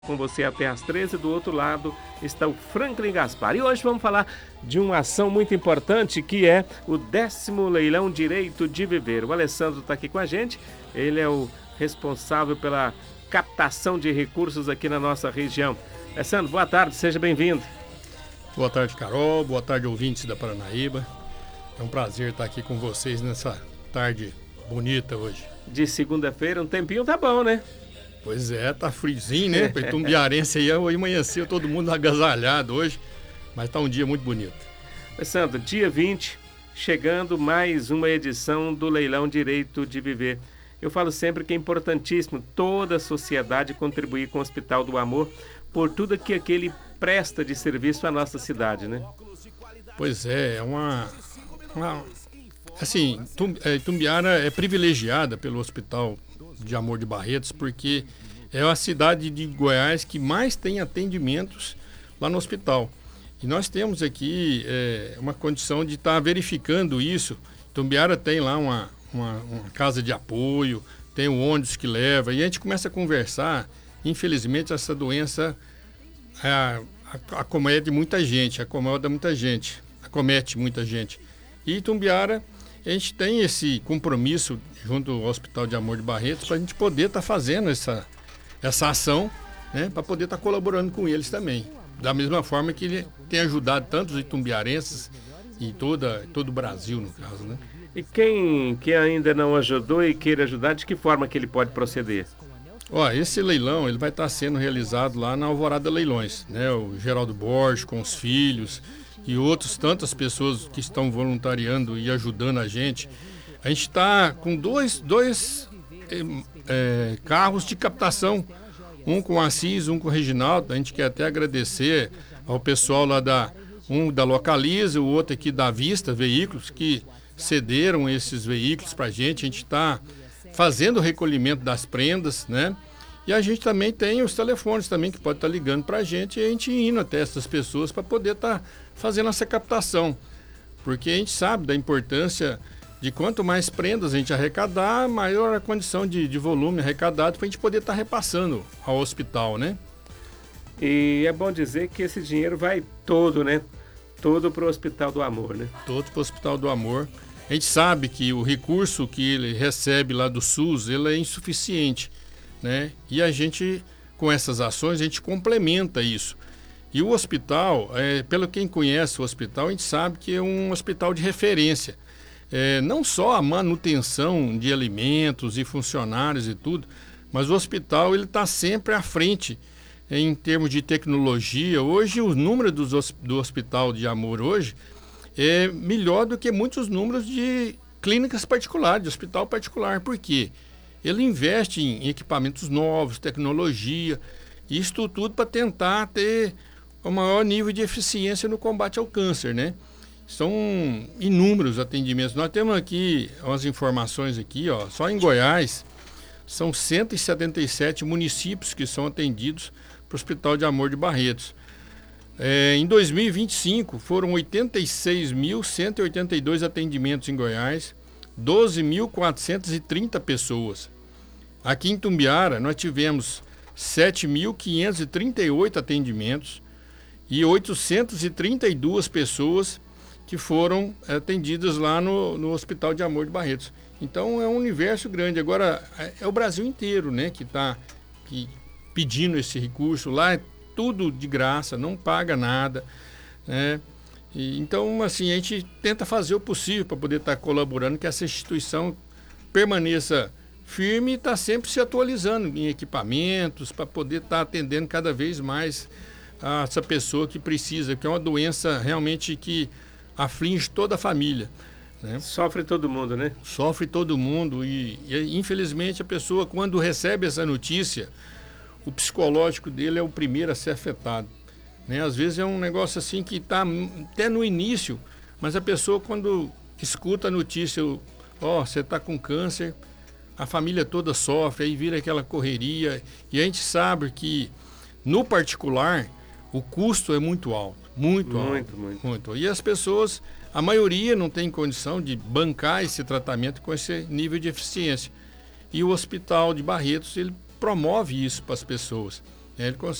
Com você até às 13, do outro lado está o Franklin Gaspar. E hoje vamos falar de uma ação muito importante que é o 10º Leilão Direito de Viver. O Alessandro está aqui com a gente, ele é o responsável pela captação de recursos aqui na nossa região. Alessandro, boa tarde, seja bem-vindo. Boa tarde, Carol, boa tarde, ouvintes da Paranaíba. É um prazer estar aqui com vocês nessa tarde bonita hoje. De segunda-feira, um tempinho tá bom, né? Pois é, tá friozinho, né? Para Itumbiarense aí, amanheceu todo mundo agasalhado hoje, mas tá um dia muito bonito. Alessandro, dia 20, chegando mais uma edição do Leilão Direito de Viver. Eu falo sempre que é importantíssimo toda a sociedade contribuir com o Hospital do Amor por tudo que ele presta de serviço à nossa cidade, né? Pois é, assim, Itumbiara é privilegiada pelo Hospital de Amor de Barretos, porque é a cidade de Goiás que mais tem atendimentos lá no hospital. E nós temos aqui uma condição de estar verificando isso. Itumbiara tem lá uma casa de apoio, tem o ônibus que leva, e a gente começa a conversar. Infelizmente, essa doença acomete muita gente, acomoda muita gente, acomete muita gente. E Itumbiara, a gente tem esse compromisso junto ao Hospital de Amor de Barretos para a gente poder estar fazendo essa ação, né, para poder estar colaborando com eles também. Da mesma forma que ele tem ajudado tantos itumbiarenses e todo o Brasil, no caso, né? E quem ainda não ajudou e queira ajudar, de que forma que ele pode proceder? Esse leilão ele vai estar sendo realizado lá na Alvorada Leilões, né? O Geraldo Borges com os filhos e tantas pessoas que estão voluntariando e ajudando a gente. A gente está com dois carros de captação, um com o Assis, um com o Reginaldo. A gente quer até agradecer ao pessoal lá da Localiza, o outro aqui da Vista Veículos, que cederam esses veículos para a gente. A gente está fazendo o recolhimento das prendas, né? E a gente também tem os telefones também que pode estar ligando para a gente e a gente indo até essas pessoas para poder estar fazendo essa captação. Porque a gente sabe da importância de quanto mais prendas a gente arrecadar, maior a condição de volume arrecadado para a gente poder estar repassando ao hospital, né? E é bom dizer que esse dinheiro vai todo, né? Todo para o Hospital do Amor, né? Todo para o Hospital do Amor. A gente sabe que o recurso que ele recebe lá do SUS, ele é insuficiente, né? E a gente, com essas ações, a gente complementa isso. E o hospital, pelo quem conhece o hospital, a gente sabe que é um hospital de referência. Não só a manutenção de alimentos e funcionários e tudo, mas o hospital ele está sempre à frente em termos de tecnologia. Hoje, o número do Hospital de Amor hoje é melhor do que muitos números de clínicas particulares, de hospital particular. Por quê? Ele investe em equipamentos novos, tecnologia, e isso tudo para tentar ter o maior nível de eficiência no combate ao câncer, né? São inúmeros atendimentos. Nós temos aqui umas informações aqui, só em Goiás, são 177 municípios que são atendidos para o Hospital de Amor de Barretos. Em 2025, foram 86.182 atendimentos em Goiás, 12.430 pessoas. Aqui em Itumbiara, nós tivemos 7.538 atendimentos e 832 pessoas que foram atendidas lá no Hospital de Amor de Barretos. Então, é um universo grande. Agora, é o Brasil inteiro, né, que está pedindo esse recurso. Lá é tudo de graça, não paga nada, né? Então, assim, a gente tenta fazer o possível para poder estar colaborando, que essa instituição permaneça firme e está sempre se atualizando em equipamentos para poder estar atendendo cada vez mais a essa pessoa que precisa, que é uma doença realmente que aflige toda a família, né? Sofre todo mundo, né? Sofre todo mundo e infelizmente a pessoa, quando recebe essa notícia, o psicológico dele é o primeiro a ser afetado, né? Às vezes é um negócio assim que está até no início, mas a pessoa quando escuta a notícia, você está com câncer, a família toda sofre, aí vira aquela correria, e a gente sabe que no particular o custo é muito alto, muito alto. E as pessoas, a maioria não tem condição de bancar esse tratamento com esse nível de eficiência. E o Hospital de Barretos, ele promove isso para as pessoas. Ele